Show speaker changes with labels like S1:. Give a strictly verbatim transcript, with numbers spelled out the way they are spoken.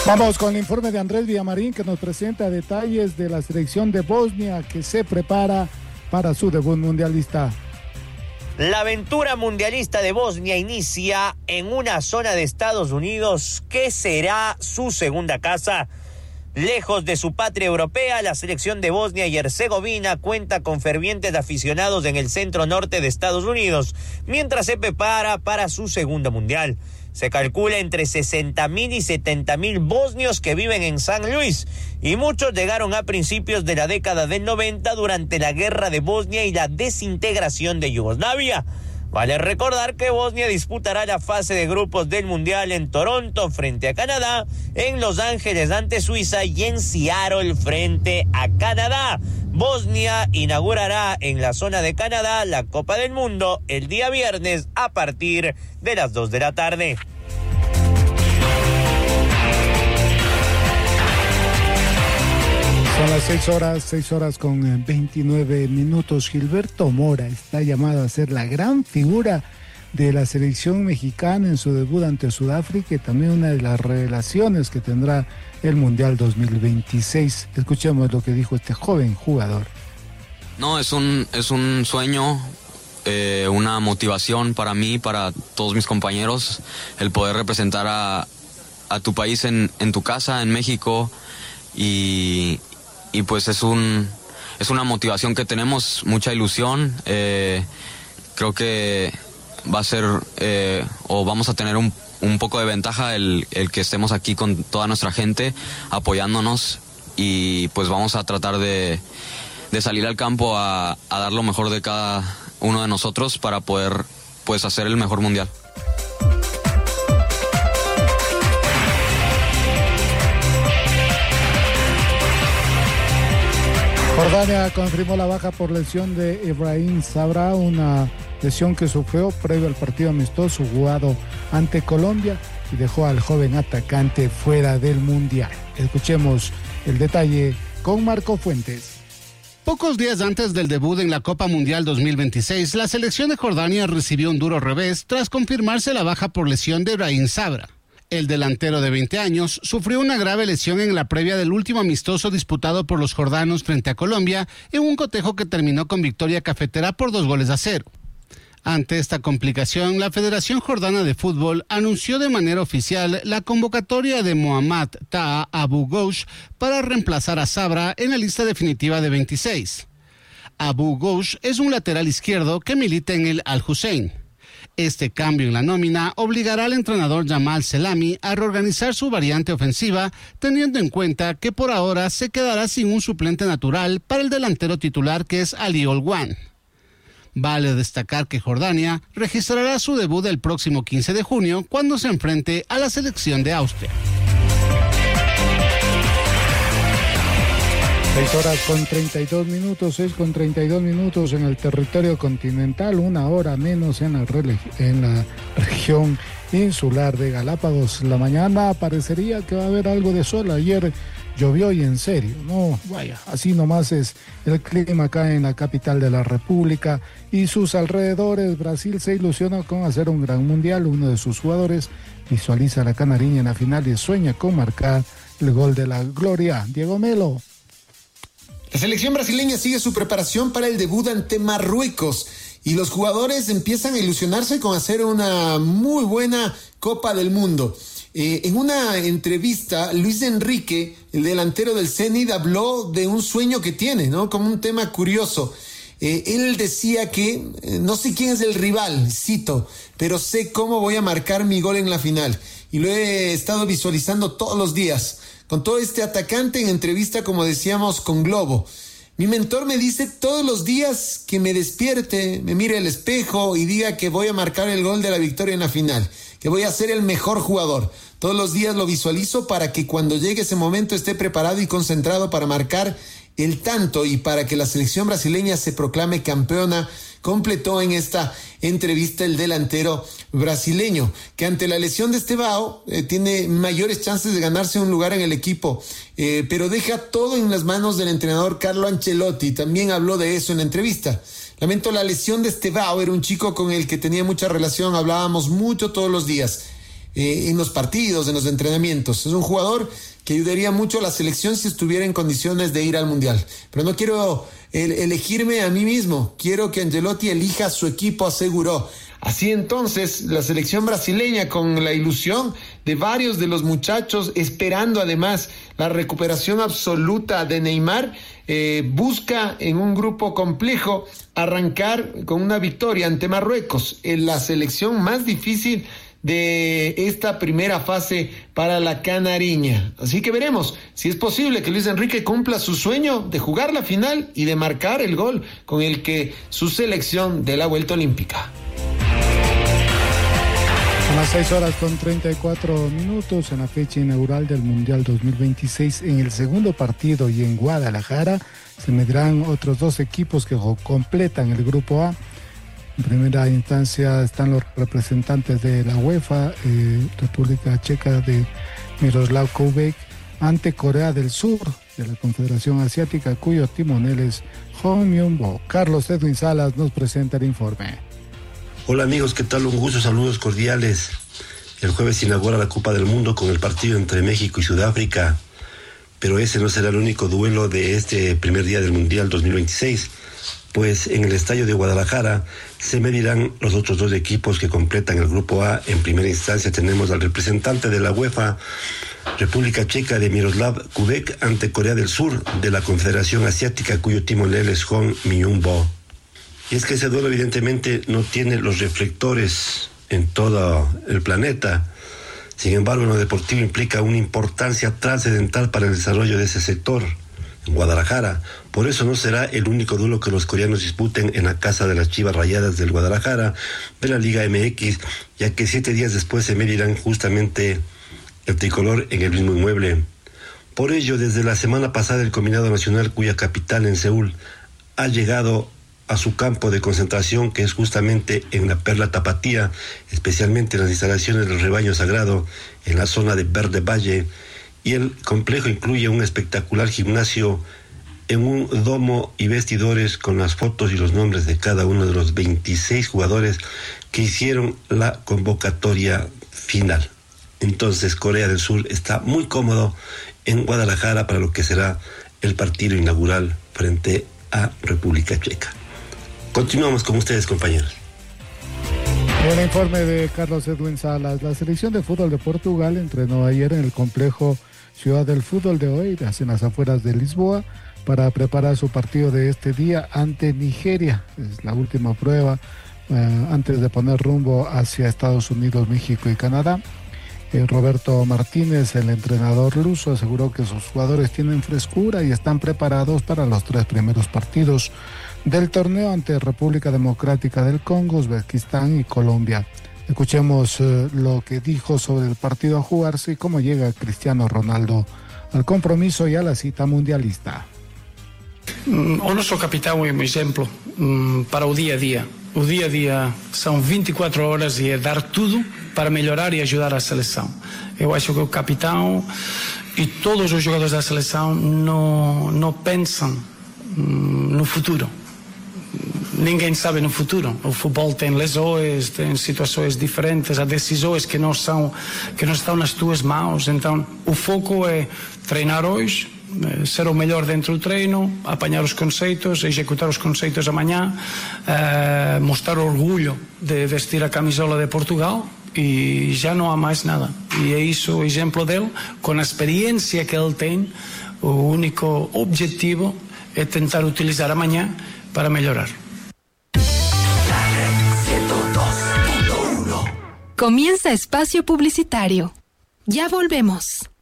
S1: Vamos con el informe de Andrés Villamarín, que nos presenta detalles de la selección de Bosnia que se prepara para su debut mundialista.
S2: La aventura mundialista de Bosnia inicia en una zona de Estados Unidos que será su segunda casa. Lejos de su patria europea, la selección de Bosnia y Herzegovina cuenta con fervientes aficionados en el centro norte de Estados Unidos, mientras se prepara para su segundo mundial. Se calcula entre sesenta mil y setenta mil bosnios que viven en San Luis, y muchos llegaron a principios de la década del noventa durante la guerra de Bosnia y la desintegración de Yugoslavia. Vale recordar que Bosnia disputará la fase de grupos del Mundial en Toronto frente a Canadá, en Los Ángeles ante Suiza y en Seattle frente a Canadá. Bosnia inaugurará en la zona de Canadá la Copa del Mundo el día viernes a partir de las dos de la tarde.
S1: Son las seis horas, seis horas con veintinueve minutos. Gilberto Mora está llamado a ser la gran figura de la selección mexicana en su debut ante Sudáfrica y también una de las revelaciones que tendrá el Mundial dos mil veintiséis. Escuchemos lo que dijo este joven jugador.
S3: No, es un, es un sueño, eh, una motivación para mí, para todos mis compañeros, el poder representar a, a tu país en, en tu casa, en México, y... Y pues es un es una motivación que tenemos, mucha ilusión. Eh, creo que va a ser eh, o vamos a tener un, un poco de ventaja el, el que estemos aquí con toda nuestra gente apoyándonos, y pues vamos a tratar de, de salir al campo a, a dar lo mejor de cada uno de nosotros para poder pues hacer el mejor mundial.
S1: Jordania confirmó la baja por lesión de Ibrahim Sabra, una lesión que sufrió previo al partido amistoso jugado ante Colombia y dejó al joven atacante fuera del Mundial. Escuchemos el detalle con Marco Fuentes.
S4: Pocos días antes del debut en la Copa Mundial dos mil veintiséis, la selección de Jordania recibió un duro revés tras confirmarse la baja por lesión de Ibrahim Sabra. El delantero de veinte años sufrió una grave lesión en la previa del último amistoso disputado por los jordanos frente a Colombia en un cotejo que terminó con victoria cafetera por dos goles a cero. Ante esta complicación, la Federación Jordana de Fútbol anunció de manera oficial la convocatoria de Mohammad Taha Abu Ghosh para reemplazar a Sabra en la lista definitiva de veintiséis. Abu Ghosh es un lateral izquierdo que milita en el Al-Hussein. Este cambio en la nómina obligará al entrenador Jamal Selami a reorganizar su variante ofensiva, teniendo en cuenta que por ahora se quedará sin un suplente natural para el delantero titular, que es Ali Olwan. Vale destacar que Jordania registrará su debut el próximo quince de junio cuando se enfrente a la selección de Austria.
S1: Seis horas con treinta y dos minutos, seis con treinta y dos minutos en el territorio continental, una hora menos en la, rele- en la región insular de Galápagos. La mañana parecería que va a haber algo de sol. Ayer llovió y en serio, no, vaya, así nomás es el clima acá en la capital de la República y sus alrededores. Brasil se ilusiona con hacer un gran mundial. Uno de sus jugadores visualiza a la canariña en la final y sueña con marcar el gol de la gloria. Diego Melo.
S5: La selección brasileña sigue su preparación para el debut ante Marruecos y los jugadores empiezan a ilusionarse con hacer una muy buena Copa del Mundo. Eh, en una entrevista, Luis Enrique, el delantero del Zenit, habló de un sueño que tiene, ¿no? Como un tema curioso. Eh, él decía que eh, no sé quién es el rival, cito, pero sé cómo voy a marcar mi gol en la final. Y lo he estado visualizando todos los días. Con todo este atacante en entrevista, como decíamos, con Globo. Mi mentor me dice todos los días que me despierte, me mire al espejo y diga que voy a marcar el gol de la victoria en la final, que voy a ser el mejor jugador. Todos los días lo visualizo para que cuando llegue ese momento esté preparado y concentrado para marcar el tanto y para que la selección brasileña se proclame campeona, completó en esta entrevista el delantero brasileño, que ante la lesión de Estevao eh, tiene mayores chances de ganarse un lugar en el equipo, eh, pero deja todo en las manos del entrenador Carlo Ancelotti. También habló de eso en la entrevista. Lamento la lesión de Estevao, era un chico con el que tenía mucha relación, hablábamos mucho todos los días. eh, en los partidos, en los entrenamientos. Es un jugador que ayudaría mucho a la selección si estuviera en condiciones de ir al Mundial. Pero no quiero el, elegirme a mí mismo, quiero que Ancelotti elija su equipo, aseguró. Así entonces, la selección brasileña, con la ilusión de varios de los muchachos, esperando además la recuperación absoluta de Neymar, eh, busca en un grupo complejo arrancar con una victoria ante Marruecos, en la selección más difícil de esta primera fase para la canariña. Así que veremos si es posible que Luis Enrique cumpla su sueño de jugar la final y de marcar el gol con el que su selección dé la vuelta olímpica.
S1: A las seis horas con treinta y cuatro minutos, en la fecha inaugural del Mundial dos mil veintiséis, en el segundo partido y en Guadalajara, se medirán otros dos equipos que completan el grupo A. En primera instancia están los representantes de la UEFA, eh, República Checa de Miroslav Koubek, ante Corea del Sur, de la Confederación Asiática, cuyo timonel es Hong Myung-bo. Carlos Edwin Salas nos presenta el informe.
S6: Hola amigos, ¿qué tal? Un gusto, saludos cordiales. El jueves se inaugura la Copa del Mundo con el partido entre México y Sudáfrica, pero ese no será el único duelo de este primer día del Mundial dos mil veintiséis, pues en el estadio de Guadalajara se medirán los otros dos equipos que completan el grupo A. En primera instancia tenemos al representante de la UEFA, República Checa de Miroslav Koubek, ante Corea del Sur, de la Confederación Asiática, cuyo timonel es Hong Myung-bo. Y es que ese duelo evidentemente no tiene los reflectores en todo el planeta. Sin embargo, en lo deportivo implica una importancia trascendental para el desarrollo de ese sector en Guadalajara. Por eso no será el único duelo que los coreanos disputen en la casa de las Chivas Rayadas del Guadalajara de la Liga M X, ya que siete días después se medirán justamente el tricolor en el mismo inmueble. Por ello, desde la semana pasada, el Combinado Nacional, cuya capital en Seúl, ha llegado a su campo de concentración, que es justamente en la Perla Tapatía, especialmente en las instalaciones del Rebaño Sagrado, en la zona de Verde Valle, y el complejo incluye un espectacular gimnasio en un domo y vestidores con las fotos y los nombres de cada uno de los veintiséis jugadores que hicieron la convocatoria final. Entonces, Corea del Sur está muy cómodo en Guadalajara para lo que será el partido inaugural frente a República Checa. Continuamos con ustedes, compañeros.
S1: El informe de Carlos Edwin Salas. La selección de fútbol de Portugal entrenó ayer en el complejo Ciudad del Fútbol de Oeiras, en las afueras de Lisboa, para preparar su partido de este día ante Nigeria. Es la última prueba eh, antes de poner rumbo hacia Estados Unidos, México y Canadá. Eh, Roberto Martínez, el entrenador luso, aseguró que sus jugadores tienen frescura y están preparados para los tres primeros partidos del torneo ante República Democrática del Congo, Uzbekistán y Colombia. Escuchemos eh, lo que dijo sobre el partido a jugarse y cómo llega Cristiano Ronaldo al compromiso y a la cita mundialista.
S7: O nosso capitão é um exemplo um, para o dia a dia. O dia a dia são vinte e quatro horas e é dar tudo para melhorar e ajudar a seleção. Eu acho que o capitão e todos os jogadores da seleção não, não pensam um, no futuro. Ninguém sabe no futuro. O futebol tem lesões, tem situações diferentes, há decisões que não são, que não estão nas tuas mãos. Então, o foco é treinar hoje, ser o melhor dentro do treino, apanhar os conceitos, executar os conceitos amanhã, uh, mostrar orgulho de vestir a camisola de Portugal e já não há mais nada. E é isso o exemplo dele, com a experiência que ele tem, o único objetivo é tentar utilizar amanhã para melhorar.
S8: Comienza espacio publicitario. Ya volvemos.